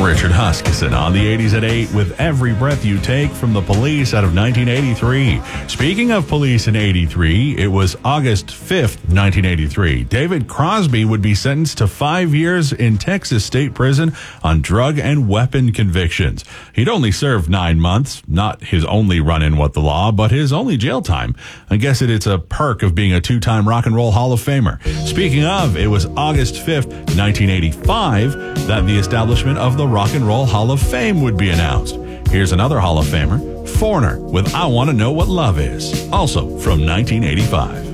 Richard Huskisson on the 80s at 8 with Every Breath You Take from the Police out of 1983. Speaking of Police in 83, it was August 5th, 1983. David Crosby would be sentenced to 5 years in Texas State Prison on drug and weapon convictions. He'd only served 9 months, not his only run-in with the law, but his only jail time. I guess it's a perk of being a two-time Rock and Roll Hall of Famer. Speaking of, it was August 5th, 1985, that the establishment of the Rock and Roll Hall of Fame would be announced. Here's another Hall of Famer, Foreigner, with I Want to Know What Love Is, also from 1985.